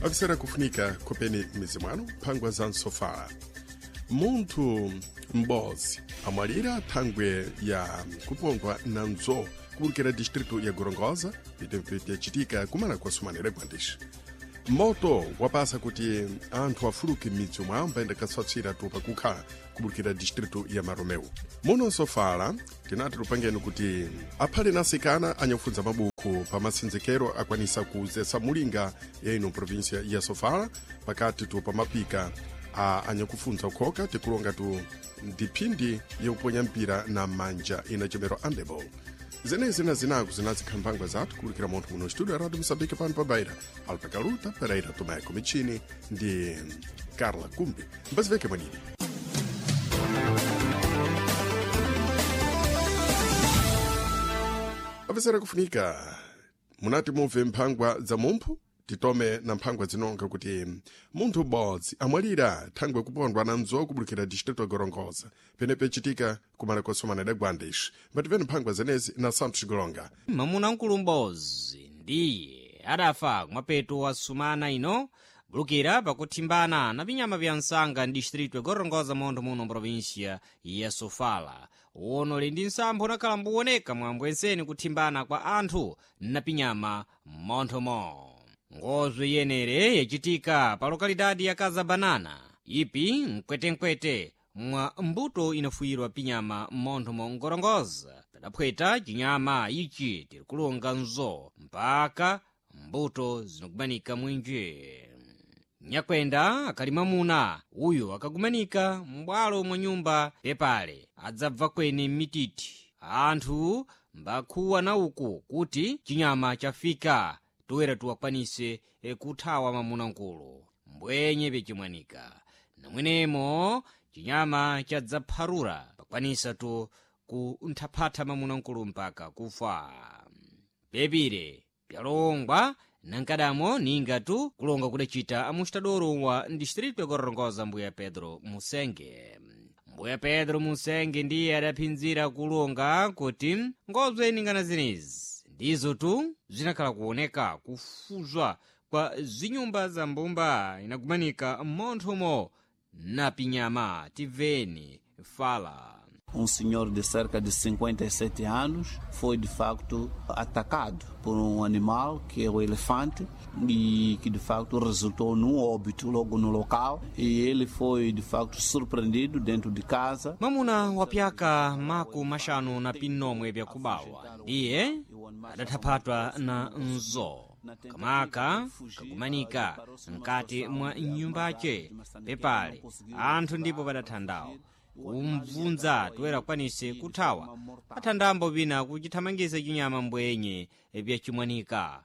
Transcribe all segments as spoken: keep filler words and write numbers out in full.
Avisera kufunika kopeni mizimano phangwa za nsofala. Muntu mbozi amwalira thangwe ya kupongwa na nzo kuburikira distrito ya Gorongosa itachitika kumana kwa sumanira gwandishi. Moto wapasa kuti anthu afuluke midzi mwawo mbaenda kasatsira tupa kukhala kuburikira distrito ya Maromeu. Muno nsofala tinati lupangeni kuti aphale nasikana anyafunza mabuku pa masinzekero akwanisa kuzesa mulinga ya ino provinsia ya Sofala pakati tu pa mapika a anyakufunza ukhoka tikulonga tu ndiphindi yauponya mpira na manja ina chomero andebol. Zenezi na zinaku zinazikhambangwa zathu kulikira munthu muno studio Radio Moçambique pano pa Beira Alpakaluta Pereira Tomeko Michini ndi Carla Kumbi mbaziveke mwanini. Avisera kufunika munati muve mphangwa za mumphu titome na mphangwa zinonga kuti munthu m'bodzi amwalira thangwe kupondwa na nzo kuburikira distrito Gorongosa penepe chitika kumana kosomana da gwandishi mbativene mphangwa zenezi na Santos Golonga. Mamuna mkulu m'bodzi ndiye adafa kumapeto wa sumana ino bulukira pakuthimbana na binyama bya nsanga distrito Gorongosa mondo muno provincia ya Sofala. Uonole ndi nsambo nakhala mbuwoneka mwambo enseni kuthimbana kwa anthu na pinyama monthomo. Ngozi yenere yachitika pa lokalidadi ya Kazabanana ipi mkwetenkwete mwa mbuto inafuyirwa pinyama monthomo Gorongosa padaphweta chinyama ichi tirikulonga nzo mpaka mbuto zinokumanika mwinje. Nyakwenda akalimamuna uyu akagumanika mbwalo mwa nyumba pepale adzabva kweni mititi anthu mbakhuwa na uku kuti chinyama chafika toera tuwakwanise kuthawa mamuna nkulu mbwenye pechimwanika namwenemo chinyama chadzapharura pakwanisa tu kunthaphatha mamuna nkulu mpaka kufa. Pepire pyalongwa nankadamo ningatu kulonga kudachita amustadoro wa distrito ya Gorongosa Mbuya Pedro Musenge. Mbuya Pedro Musenge ndiye adaphinzira kulonga kuti ngozwe ningana zinizi ndizo tu zinakhala kuoneka kufuzwa kwa zinyumba za mbumba inagumanika monthomo na pinyama tiveni fala. Um senhor de cerca de cinquenta e sete anos foi de facto atacado por um animal que é o elefante e que de facto resultou num óbito logo no local e ele foi de facto surpreendido dentro de casa. Mamuna wapyaka maku mashanu na pinomwe bya kubawa ndiye adathaphatwa na nzo kamaka kagumanika mkati mwa nyumbache pepale anthu ndipo padathandawo kumvunza toera kwanise kuthawa athandambo vina kuchithamangisa chinyama mbwenye vyachimwanika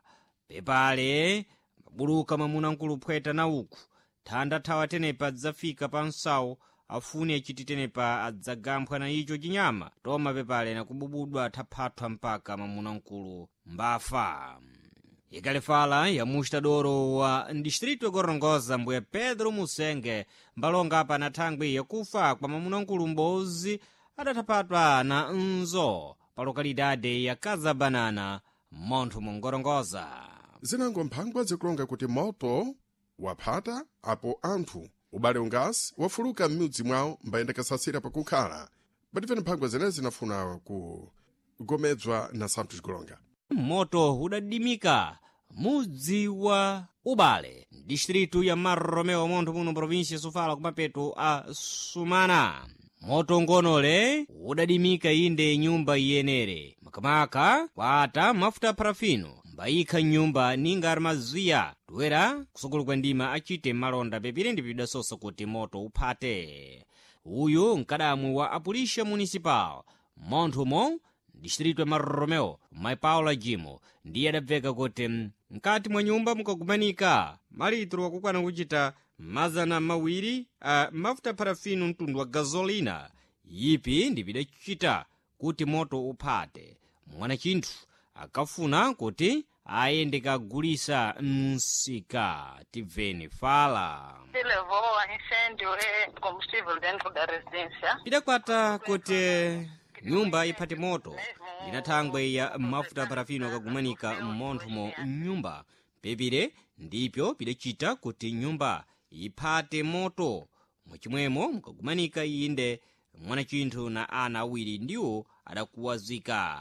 pepale mabuluka mamuna nkulu phweta na uku thanda thawa tenepa adzafika pa nsawo afune achiti tenepa adzagamphwa na icho chinyama toma pepale na kububudwa thaphathwa mpaka mamuna nkulu mbafa. Ikalefala ya mustadoro wa distrito Gorongosa Mbuya Pedro Musenge mbalonga apa na thangwi yakufa kwa mamuna nkulu m'bodzi adathaphatwa na nzo pa lokalidade ya Kazabanana monthomo Gorongosa. Zinango mphangwa zikulonga kuti moto waphata apo anthu ubale ungasi wafuluka m'midzi mwawo mbayenda kasasira pakukhala bativene mphangwa zenezi zinafuna kugomedzwa na Santos Golonga. Moto udadimika mudzi wa ubale distrito ya Maromeu montho muno provincia Sofala kumapeto a sumana. Moto ngonole udadimika inde nyumba yenere makamaka kwata mafuta parafino mbayikha nyumba ninga armaziya toera kusukulu kwa ndima achite malonda pepire ndi pidasosa kuti moto uphate. Uyu nkadamu wa apulisha municipal monthomo distrito ya Maromeu Mai Paula Jimo ndiye adabveka kuti mkati mwa nyumba mukagumanika malitro wakukwana kuchita mazana mawiri a mafuta parafino mtundu wa gasolina yipi ndipidachita kuti moto uphate. Mwana chinthu akafuna kuti ayende kagulisa msika tiveni fala. Levou a incêndio e combustível dentro da residência. Pidakwata kuti nyumba iphate moto ina thangwe ya mafuta parafino akagumanika monthomo nyumba pepire ndipyo pidachita kuti nyumba iphate moto mwachimwemo mkagumanika inde mwanachinthu na ana awiri ndiwo adakuwazika.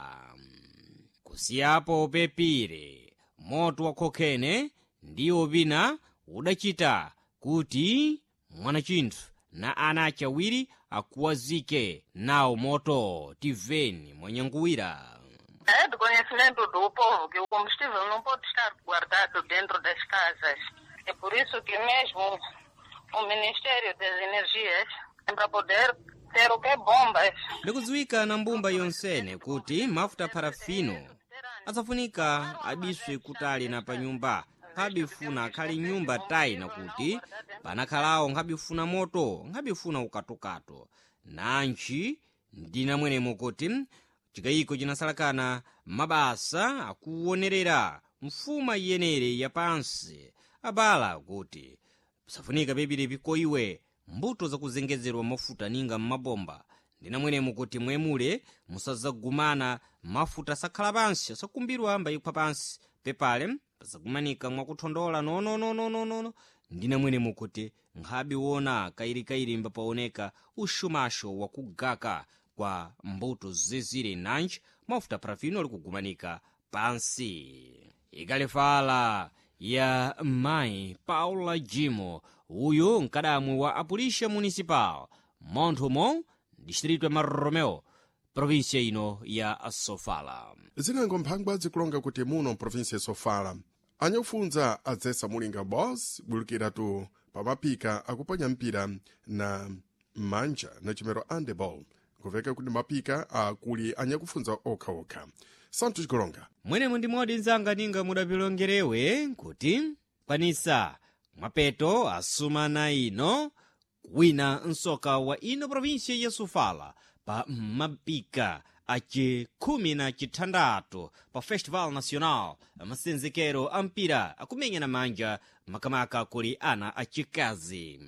Kusiyapo pepire moto wa kokhene ndiwo pina udachita kuti mwanachinthu na ana achawiri akuwazike nawo moto. Tiveni mwanyanguwira. É do conhecimento do povo que o combustível não pode estar guardado dentro das casas. É por isso que mesmo o Ministério das Energias, para poder ter o que bombas. Ndikudziwika na mbumba yonsene kuti mafuta parafino asafunika abiswe kutali na panyumba nkhabifuna akhali nyumba tayina kuti panakhalawo nkhabifuna moto nkhabifuna ukatokato nanji ndinamwenemo kuti chikayiko chinasalakana mabasa akuwonerera mfuma yenere ya pansi abala kuti safunika pepire pikoiwe mbuto zakuzengezerwa mafuta ninga mmabomba ndinamwenemo kuti mwemule musazagumana mafuta sakhala pansi asakumbirwa amba ikupha pansi pepale pasagumanika mwakuthondola nononononono ndinamwenemo kuti nkhabi wona kairikairi mbapaoneka ushumasho wakugaka kwa mbuto zezire nanji mafuta parafino likugumanika pansi. Ikalefala ya mai Paula Jimo uyu nkadamu wa Apulisha Municipal Monthumo distrito ya Marromeo provincia ino ya Sofala. Zinango mphangwa zikulonga kuti muno provincia ya Sofala anyafunza adzesa mulinga boss bulukiratu pamapika akuponya mpira na manja na chimero handeball kuveka kuti mapika akuli anyakufunza okha okha. Santos Golonga mwene mundi modi nzanga ninga mudapilongerewe kuti kwanisa mwapeto asumana ino kuwina nsoka wa ino provincia ya Sofala pa mapika aci khumi na chithandatu pa Festival Nacional masenzekero ampira akumenya na manja makamaka kuli ana achikazi.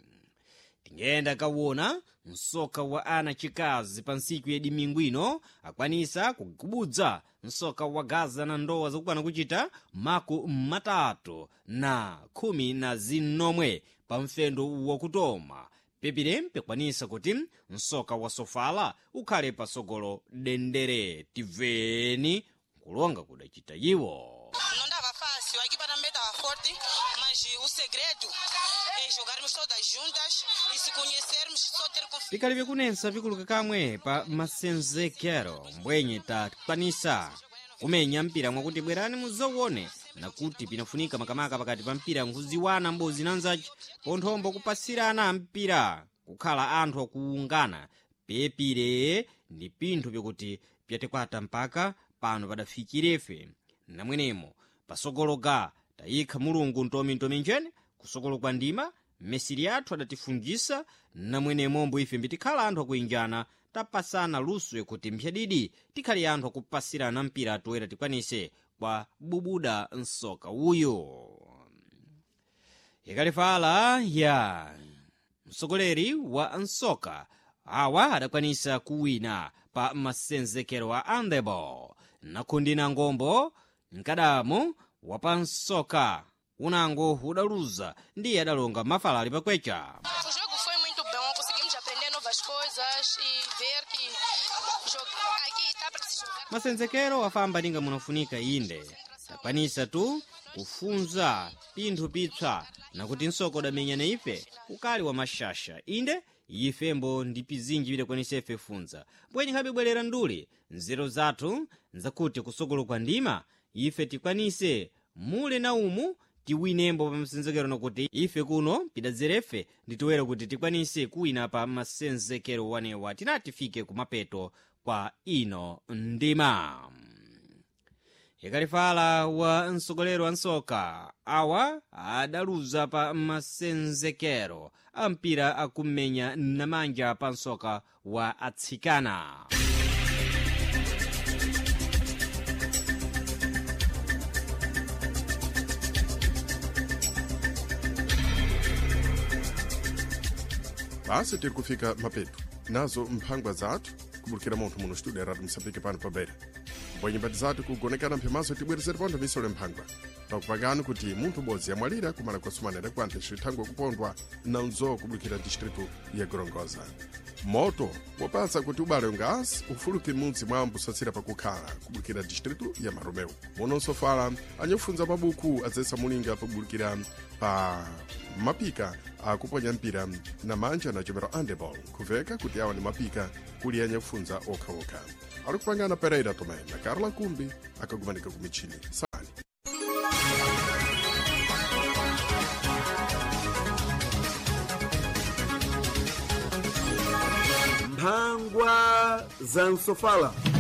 Tingenda kawona nsoka wa ana chikazi pa nsiku ya dimingu ino akwanisa kukubudza nsoka wa gaza na ndowa zakukwana kuchita maku matatu na khumi na zinomwe pa mfendo wakutoma pepire mpekwanisa kuti nsoka wa Sofala ukhale pasogolo dendere. Tiveni kulonga kudachita iwo. Não dava fácil, a equipa também estava forte, mas o segredo é jogarmos todas juntas e se conhecermos, só ter confiança. Pikalibe kunensa pikuluka kamwe pa masenzekero mbwenye takwanisa kumenya mpira mwakuti bwerani muzowone nakuti pinafunika makamaka pakati pa mpira nkuziwana mbozi nanzachi ponthombo kupasirana mpira kukhala anthu akuungana pepire ndi pinthu pyokuti pyatekwata mpaka pano padafikirefe namwenemo pasogologa tayikha mulungu ntomintomi njene kusogolo kwa ndima mesiri athu adatifungisa namwenemo mbo ife mbitikhala anthu akuinjana tapasana luso kuti mphyadidi tikhali anthu akupasirana mpira atoera tikwanise kwa bubuda nsoka uyo. Ikalefala ya msogoleri wa nsoka awa adakwanisa kuwina pa masenzekero a handeball nakundina ngombo nkadamu wapa nsoka unango udaluza ndiye adalonga mafalali pakwecha. O jogo foi muito bom, conseguimos aprender novas coisas e ver que aqui está para se jogar. Masenzekero afamba ninga munafunika inde takwanisa tu kufunza pinthu pitswa nakuti nsoko udamenya na ife ukali wa mashasha inde ifembo ndi pizinji bidakwanisa ife funza bwenye nkhabe bwerera nduli nzeru zathu nzakuti kusogolo kwa ndima ife tikwanise mule na umu tiwinembo pa masenzekero nakuti ife kuno pidadzerefe nditiwera kuti tikwanise kuwina pa masenzekero wanewa tinatifike kumapeto kwa ino ndima. Ikalifala wa nsogolero wa nsoka awa adaluza pa masenzekero ampira akumenya namanja pa nsoka wa atsikana. basi tiri kufika mapeto nazo mphangwa zathu kubulukira munthu muno studio ya Radio Msambiki pano pa Beira mbwenye mbati zathu kugonekana mphemaso tibweresere pontho misolo mphangwa pakupangana kuti munthu m'bodzi yamwalira kumana kwasumanira kwante cithango kupondwa na nzo kubulukira distritu ya gorongosa. Moto wapasa kuti ubale ungasi ufuluke m'mudzi mwa mbusatsira pakukhala kubulukira distritu ya Maromeu. Munonso fala anyofunza mabuku adzesa mulinga pabulukira pa mapika akuponya mpira na manja na chomero handeball kuveka kuti awa ni mapika kuli anyofunza okhaokha. Ali kupangana Pereira Tomé na Carla Kumbi akagumanika kumichini sani. Mphangwa za Nsofala.